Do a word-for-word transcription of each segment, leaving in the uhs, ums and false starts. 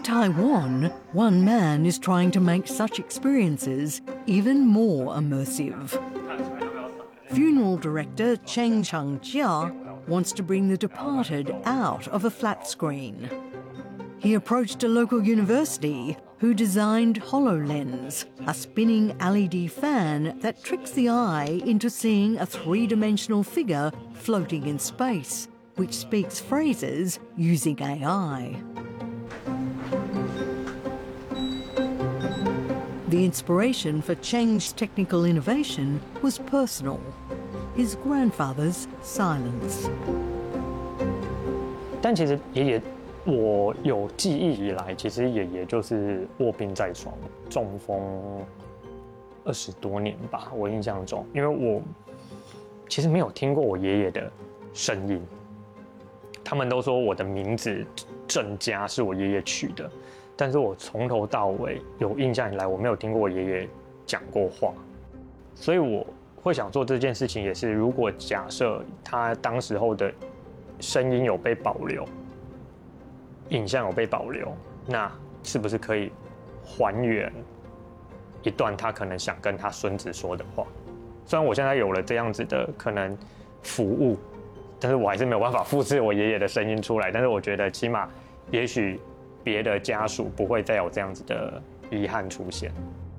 Taiwan, one man is trying to make such experiences even more immersive. Funeral director Cheng Chang-jia wants to bring the departed out of a flat screen. He approached a local university who designed HoloLens, a spinning L E D fan that tricks the eye into seeing a three-dimensional figure floating in space, which speaks phrases using A I. The inspiration for Cheng's technical innovation was personal. His grandfather's silence. 但其实爷爷，我有记忆以来，其实爷爷就是卧病在床，中风二十多年吧，我印象中，因为我其实没有听过我爷爷的声音。他们都说我的名字郑家是我爷爷取的，但是我从头到尾有印象以来，我没有听过我爷爷讲过话，所以我会想做这件事情，也是如果假设他当时候的声音有被保留，影像有被保留，那是不是可以还原一段他可能想跟他孙子说的话？虽然我现在有了这样子的可能服务，但是我还是没有办法复制我爷爷的声音出来。但是我觉得起码，也许别的家属不会再有这样子的遗憾出现。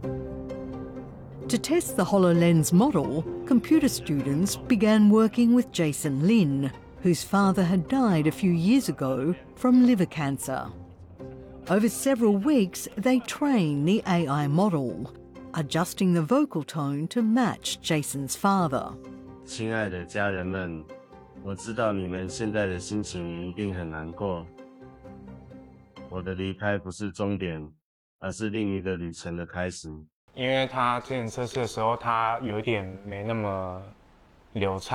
To test the HoloLens model, computer students began working with Jason Lin, whose father had died a few years ago from liver cancer. Over several weeks, they trained the A I model, adjusting the vocal tone to match Jason's father. 亲爱的家人们，我知道你们现在的心情一定很难过。我的离开不是终点，而是另一个旅程的开始。 因为他之前测试的时候，他有一点没那么流畅。